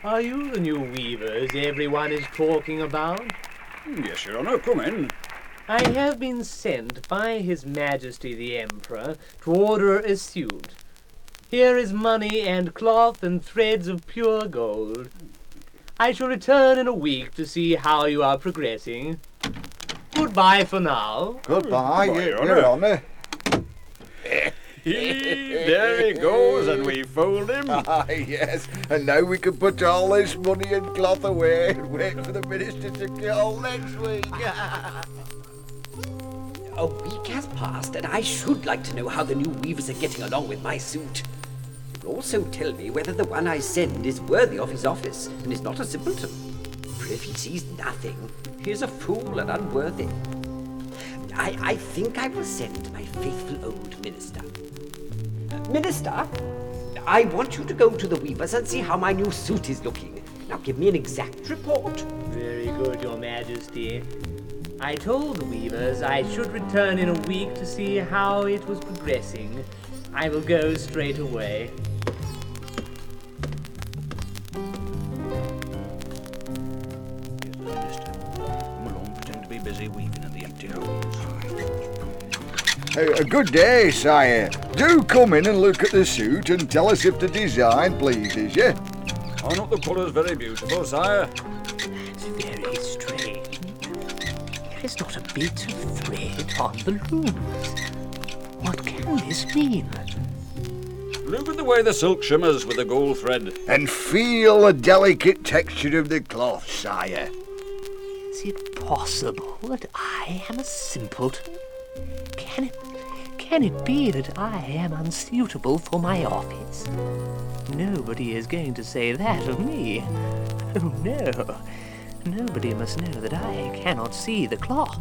Are you the new weavers everyone is talking about? Yes, Your Honour, come in. I have been sent by His Majesty the Emperor to order a suit. Here is money and cloth and threads of pure gold. I shall return in a week to see how you are progressing. Goodbye for now. Goodbye, Goodbye, Your Honour. There he goes, and we fooled him. Ah, yes, and now we can put all this money and cloth away and wait for the minister to call next week. A week has passed, and I should like to know how the new weavers are getting along with my suit. And also tell me whether the one I send is worthy of his office and is not a simpleton. For if he sees nothing, he is a fool and unworthy. I think I will send my faithful old minister. Minister, I want you to go to the weavers and see how my new suit is looking. Now give me an exact report. Very good, Your Majesty. I told the weavers I should return in a week to see how it was progressing. I will go straight away. Here's the minister. Come along, pretend to be busy weaving in the empty holes. A good day, sire. Do come in and look at the suit and tell us if the design pleases you. Are not the colours very beautiful, sire? It's very strange. There is not a bit of thread on the looms. What can this mean? Look at the way the silk shimmers with the gold thread. And feel the delicate texture of the cloth, sire. Is it possible that I am a simpleton? Can it be that I am unsuitable for my office? Nobody is going to say that of me. Oh no. Nobody must know that I cannot see the cloth.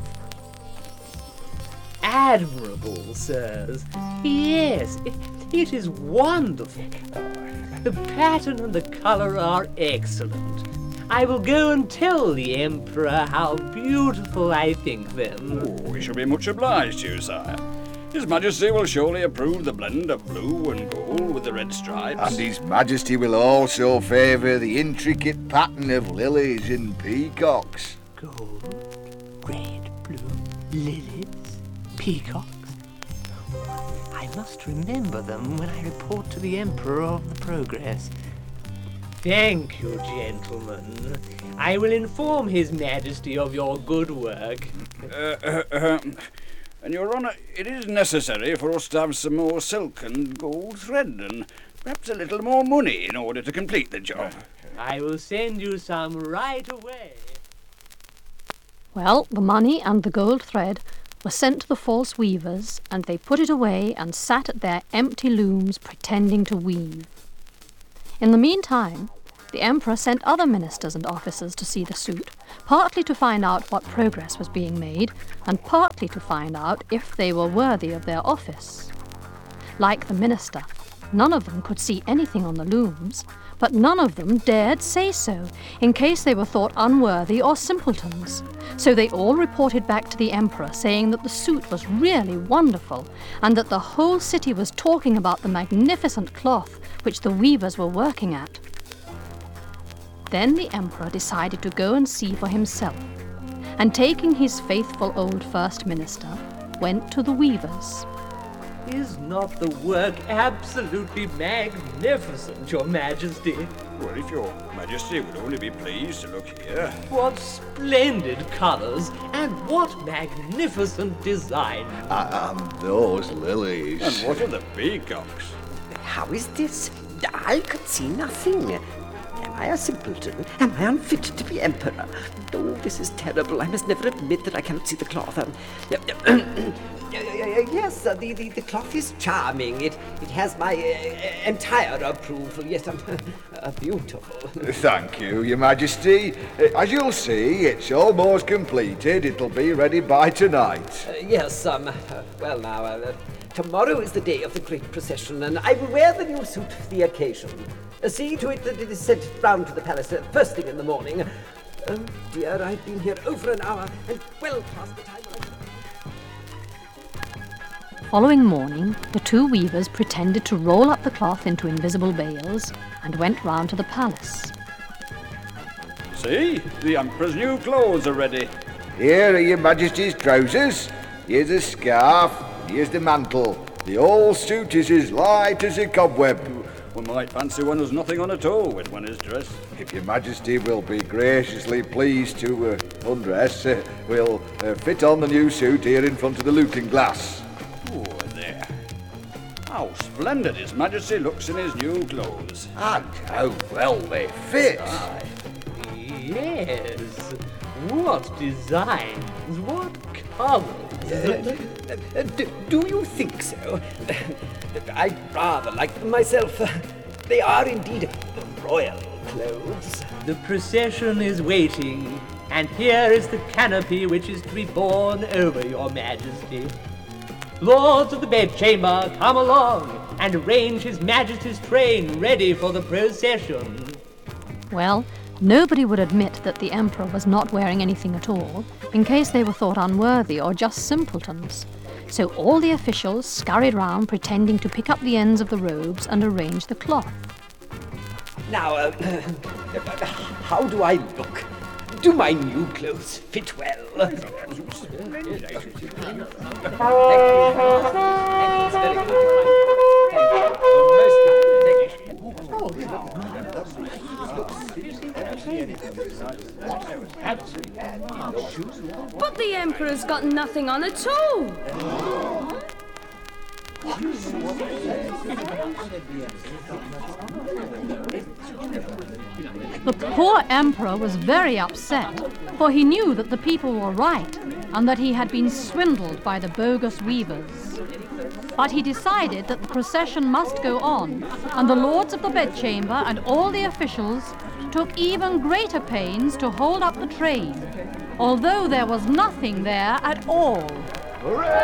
Admirable, sirs. Yes, it is wonderful. The pattern and the colour are excellent. I will go and tell the Emperor how beautiful I think them. Oh, we shall be much obliged to you, sire. His Majesty will surely approve the blend of blue and gold with the red stripes. And His Majesty will also favour the intricate pattern of lilies and peacocks. Gold, red, blue, lilies, peacocks. I must remember them when I report to the Emperor of the progress. Thank you, gentlemen. I will inform His Majesty of your good work. And Your Honour, it is necessary for us to have some more silk and gold thread and perhaps a little more money in order to complete the job. I will send you some right away. Well, the money and the gold thread were sent to the false weavers, and they put it away and sat at their empty looms pretending to weave. In the meantime, the Emperor sent other ministers and officers to see the suit, partly to find out what progress was being made, and partly to find out if they were worthy of their office. Like the minister, none of them could see anything on the looms, but none of them dared say so, in case they were thought unworthy or simpletons. So they all reported back to the Emperor, saying that the suit was really wonderful, and that the whole city was talking about the magnificent cloth which the weavers were working at. Then the Emperor decided to go and see for himself, and taking his faithful old First Minister, went to the weavers. Is not the work absolutely magnificent, Your Majesty? Well, if Your Majesty would only be pleased to look here. What splendid colours, and what magnificent design. And those lilies. And what are the peacocks? How is this? I could see nothing. Am I a simpleton? Am I unfit to be emperor? Oh, this is terrible. I must never admit that I cannot see the cloth. Yes, the cloth is charming. It has my entire approval. Yes, beautiful. Thank you, Your Majesty. As you'll see, it's almost completed. It'll be ready by tonight. Yes, well now, tomorrow is the day of the great procession, and I will wear the new suit for the occasion. See to it that it is sent round to the palace first thing in the morning. Oh dear, I've been here over an hour and well past the time. Following morning, the two weavers pretended to roll up the cloth into invisible bales and went round to the palace. See, the Emperor's new clothes are ready. Here are your Majesty's trousers. Here's a scarf. Here's the mantle. The whole suit is as light as a cobweb. One might fancy one has nothing on at all when one is dressed. If your Majesty will be graciously pleased to undress, we'll fit on the new suit here in front of the looking glass. Oh, there. How splendid His Majesty looks in his new clothes. And how well they fit. Yes. What designs, what colours. Do you think so? I rather like them myself. They are indeed royal clothes. The procession is waiting, and here is the canopy which is to be borne over your Majesty. Lords of the bedchamber, come along and arrange His Majesty's train ready for the procession. Well, nobody would admit that the Emperor was not wearing anything at all, in case they were thought unworthy or just simpletons. So all the officials scurried round pretending to pick up the ends of the robes and arrange the cloth. Now, how do I look? Do my new clothes fit well? But the Emperor's got nothing on at all. The poor Emperor was very upset, for he knew that the people were right and that he had been swindled by the bogus weavers. But he decided that the procession must go on, and the lords of the bedchamber and all the officials took even greater pains to hold up the train, although there was nothing there at all. Hooray!